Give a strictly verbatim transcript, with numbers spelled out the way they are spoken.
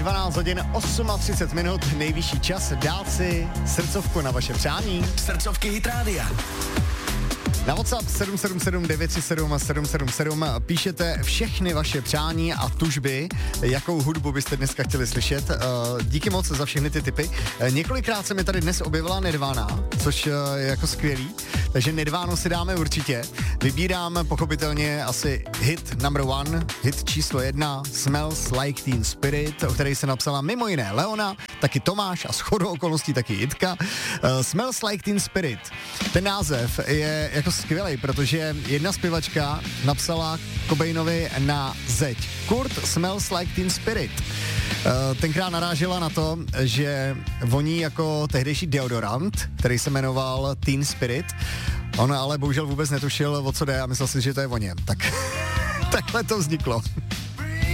dvanáct hodin třicet osm minut, nejvyšší čas dát si srdcovku na vaše přání. Srdcovky Hit Rádia. Na WhatsApp sedm sedm sedm devět tři sedm sedm sedm sedm píšete všechny vaše přání a tužby, jakou hudbu byste dneska chtěli slyšet. Díky moc za všechny ty tipy. Několikrát se mi tady dnes objevila Nirvana, což je jako skvělý, takže Nirvánu si dáme určitě. Vybírám pochopitelně asi hit number one, hit číslo jedna, Smells Like Teen Spirit, o který se napsala mimo jiné Leona, taky Tomáš a shodou okolností taky Jitka. Uh, Smells Like Teen Spirit. Ten název je jako skvělej, protože jedna zpěvačka napsala Cobainovi na zeď. Kurt Smells Like Teen Spirit. Uh, tenkrát narážela na to, že voní jako tehdejší deodorant, který se jmenoval Teen Spirit. On ale bohužel vůbec netušil, o co jde a myslel si, že to je o něm. Tak takhle to vzniklo.